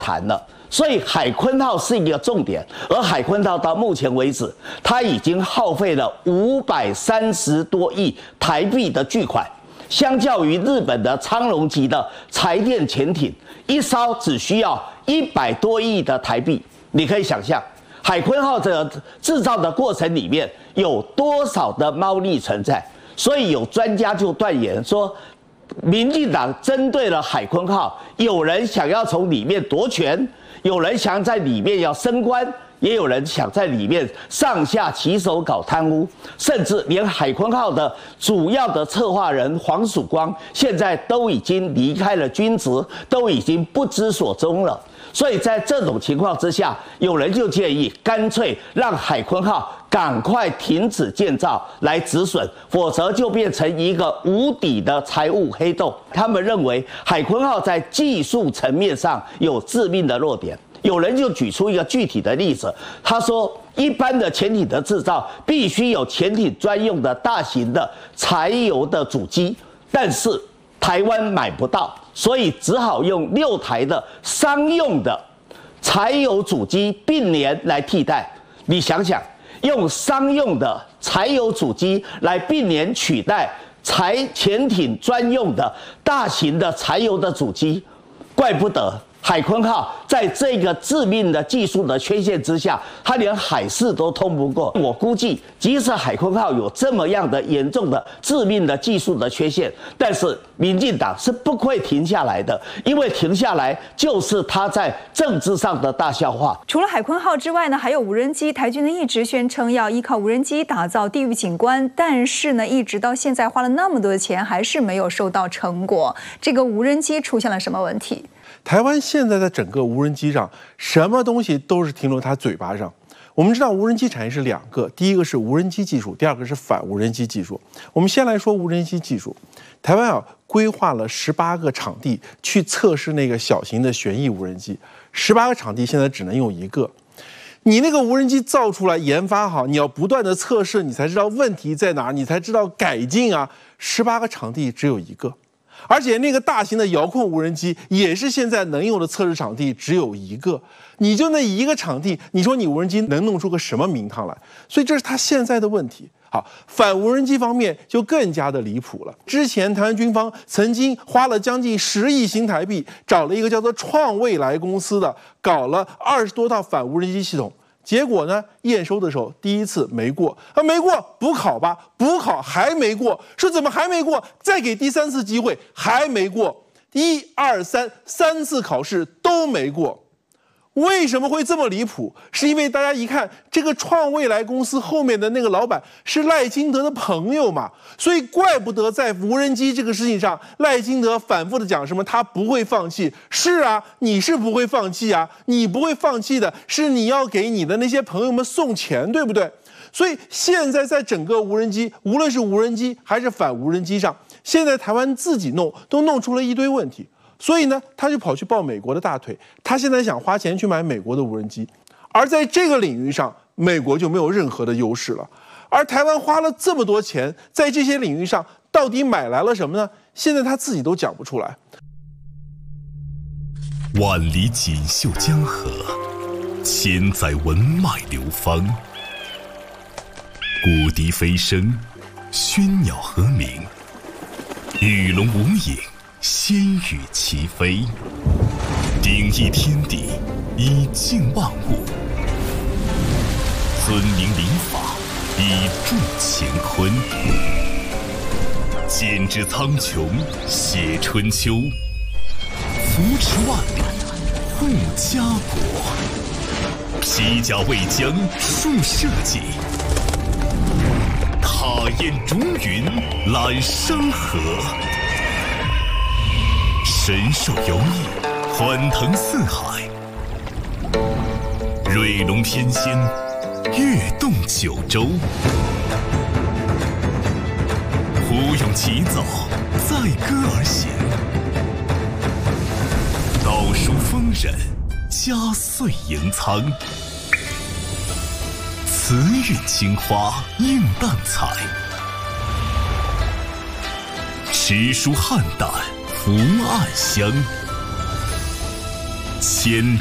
谈了。所以海鲲号是一个重点，而海鲲号到目前为止，它已经耗费了530多亿台币的巨款，相较于日本的苍龙级的柴电潜艇，一艘只需要100多亿的台币。你可以想象，海鲲号这个制造的过程里面有多少的猫腻存在。所以有专家就断言说，民进党针对了海鲲号，有人想要从里面夺权。有人想在里面要升官，也有人想在里面上下其手搞贪污，甚至连海鲲号的主要的策划人黄曙光现在都已经离开了军职，都已经不知所踪了。所以在这种情况之下，有人就建议干脆让海鲲号赶快停止建造来止损，否则就变成一个无底的财务黑洞。他们认为海鲲号在技术层面上有致命的弱点。有人就举出一个具体的例子，他说，一般的潜艇的制造必须有潜艇专用的大型的柴油的主机，但是台湾买不到，所以只好用6台的商用的柴油主机并联来替代。你想想，用商用的柴油主机来并联取代潜艇专用的大型的柴油的主机，怪不得海鲲号在这个致命的技术的缺陷之下，它连海试都通不过。我估计，即使海鲲号有这么样的严重的致命的技术的缺陷，但是民进党是不会停下来的，因为停下来就是他在政治上的大笑话。 除了海鲲号之外呢，还有无人机。台军呢一直宣称要依靠无人机打造地狱景观，但是呢，一直到现在花了那么多的钱，还是没有收到成果。这个无人机出现了什么问题？ 台湾现在在整个无人机上，什么东西都是停留他嘴巴上。我们知道无人机产业是2个，第一个是无人机技术，第2个是反无人机技术。我们先来说无人机技术，台湾规划了18个场地去测试那个小型的旋翼无人机，18个场地现在只能用1个。你那个无人机造出来研发好，你要不断的测试，你才知道问题在哪，你才知道改进啊。18个场地只有1个。而且那个大型的遥控无人机也是现在能用的测试场地只有1个，你就那1个场地，你说你无人机能弄出个什么名堂来？所以这是他现在的问题。好，反无人机方面就更加的离谱了。之前台湾军方曾经花了将近10亿新台币，找了一个叫做创未来公司的，搞了20多套反无人机系统。结果呢，验收的时候第一次没过，没过补考吧，补考还没过，说怎么还没过？再给第3次机会，还没过，1、2、3次考试都没过。为什么会这么离谱？是因为大家一看这个创未来公司后面的那个老板是赖清德的朋友嘛，所以怪不得在无人机这个事情上，赖清德反复的讲什么他不会放弃。是啊，你是不会放弃啊，你不会放弃的是你要给你的那些朋友们送钱，对不对？所以现在在整个无人机，无论是无人机还是反无人机上，现在台湾自己都弄出了一堆问题。所以呢，他就跑去抱美国的大腿，他现在想花钱去买美国的无人机，而在这个领域上，美国就没有任何的优势了。而台湾花了这么多钱，在这些领域上到底买来了什么呢？现在他自己都讲不出来。 万里锦绣江河，千载文脉流芳。谷笛飞声，喧鸟和鸣，与龙无影，仙羽齐飞，鼎益天地，以静万物；尊明礼法，以助乾坤。剪纸苍穹，写春秋，扶持万里，护家国。披甲为将，树社稷；踏雁逐云，揽山河。神兽游弋，欢腾四海；瑞龙天仙，跃动九州。虎勇齐走，载歌而行；道书丰稔，家岁盈仓。慈韵青花，映淡彩；诗书汉淡，福暗香。 千